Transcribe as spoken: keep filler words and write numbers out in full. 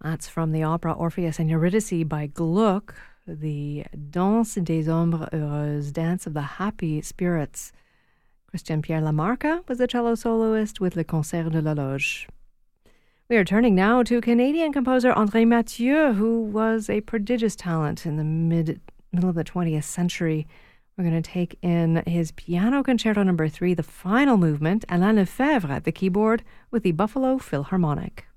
That's from the opera Orpheus and Eurydice by Gluck, the Danse des Ombres Heureuses, Dance of the Happy Spirits. Christian Pierre Lamarca was the cello soloist with Le Concert de la Loge. We are turning now to Canadian composer André Mathieu, who was a prodigious talent in the mid middle of the twentieth century. We're going to take in his Piano Concerto Number Three, the final movement, Alain Lefebvre at the keyboard with the Buffalo Philharmonic.